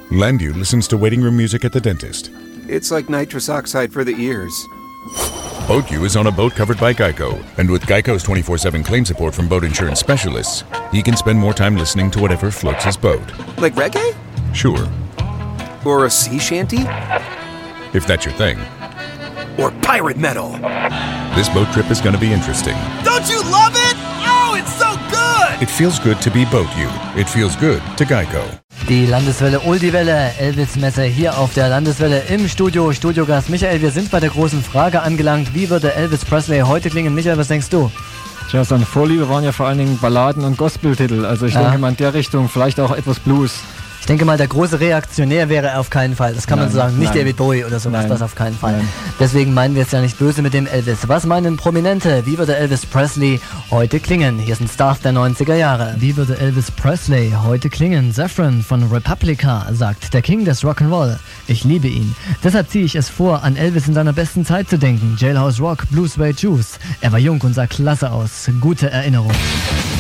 Landu listens to waiting room music at the dentist. It's like nitrous oxide for the ears. BoatU is on a boat covered by Geico. And with Geico's 24/7 claim support from boat insurance specialists, he can spend more time listening to whatever floats his boat. Like reggae? Sure. Or a sea shanty? If that's your thing. Or pirate metal? This boat trip is going to be interesting. Don't you love it? Oh, it's so good! It feels good to be BoatU. It feels good to Geico. Die Landeswelle Oldie-Welle, Elvis-Messe hier auf der Landeswelle im Studio. Studiogast Michael, wir sind bei der großen Frage angelangt. Wie würde Elvis Presley heute klingen? Michael, was denkst du? Tja, seine Vorliebe waren ja vor allen Dingen Balladen und Gospel-Titel. Also ich denke mal in der Richtung, vielleicht auch etwas Blues. Ich denke mal, der große Reaktionär wäre er auf keinen Fall. Das kann man so sagen. Nicht David Bowie oder sowas, das auf keinen Fall. Deswegen meinen wir es ja nicht böse mit dem Elvis. Was meinen Prominente? Wie würde Elvis Presley heute klingen? Hier sind Stars der 90er Jahre. Wie würde Elvis Presley heute klingen? Saffron von Republica sagt, der King des Rock'n'Roll. Ich liebe ihn. Deshalb ziehe ich es vor, an Elvis in seiner besten Zeit zu denken. Jailhouse Rock, Blue Suede Shoes. Er war jung und sah klasse aus. Gute Erinnerung.